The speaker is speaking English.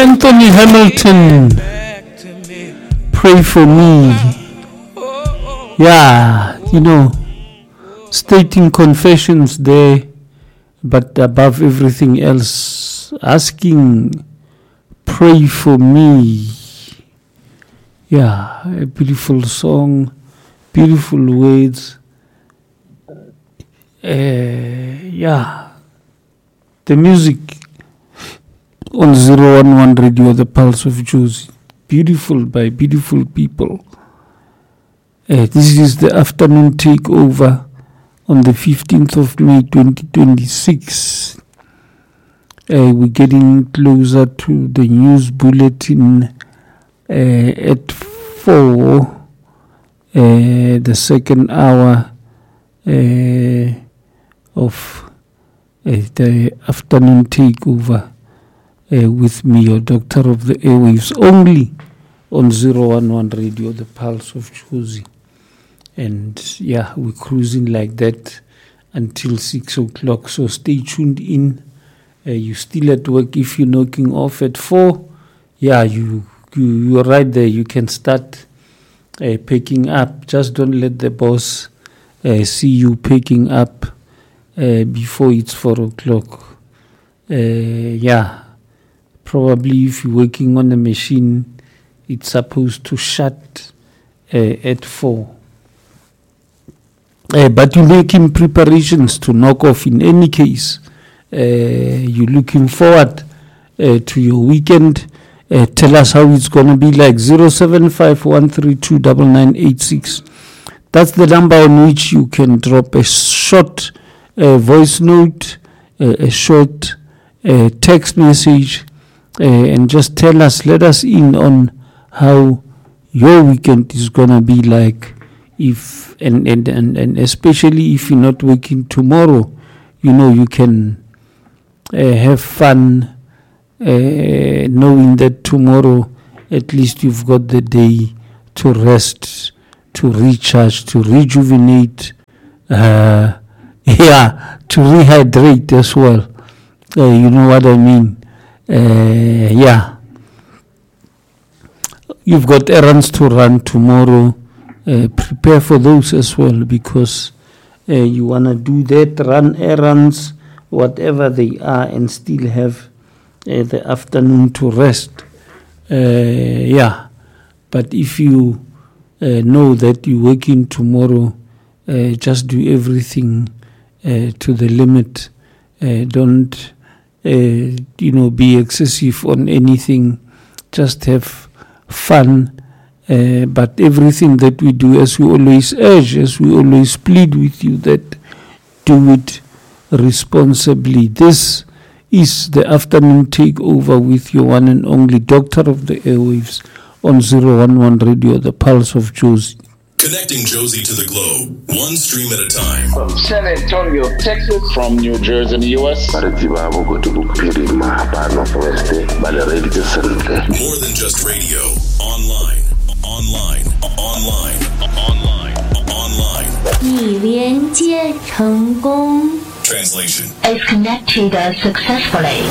Anthony Hamilton, pray for me. Yeah, stating confessions there, but above everything else, asking, pray for me. Yeah, a beautiful song, beautiful words. The music on 011 Radio, the Pulse of Jozi. Beautiful by beautiful people. This is the afternoon takeover on the 15th of May 2026. We're getting closer to the news bulletin at 4, the second hour of the afternoon takeover with me, your doctor of the airwaves, only on 011 Radio, the Pulse of Jozi. And we're cruising like that until 6 o'clock. So stay tuned in. You still at work. If you're knocking off at 4, you're right there. You can start picking up. Just don't let the boss see you picking up before it's 4 o'clock. Probably if you're working on a machine, it's supposed to shut at 4. But you're making preparations to knock off in any case. You're looking forward to your weekend. Tell us how it's going to be like. 075-132-9986. That's the number on which you can drop a short voice note, a short text message, and just tell us, let us in on how your weekend is going to be like. If and especially if you're not working tomorrow, you can have fun knowing that tomorrow at least you've got the day to rest, to recharge, to rejuvenate, to rehydrate as well. You know what I mean? You've got errands to run tomorrow. Prepare for those as well, because you want to do that, run errands, whatever they are, and still have the afternoon to rest. But if you know that you're working tomorrow, just do everything to the limit. Don't be excessive on anything. Just have fun. But everything that we do, as we always urge, as we always plead with you, that do it responsibly. This is the afternoon takeover with your one and only doctor of the airwaves on 011 Radio, the Pulse of Jozi. Connecting Jozi to the globe, one stream at a time. From San Antonio, Texas. From New Jersey in the U.S. More than just radio. Online. 已连接成功。 Translation. Is connected successfully.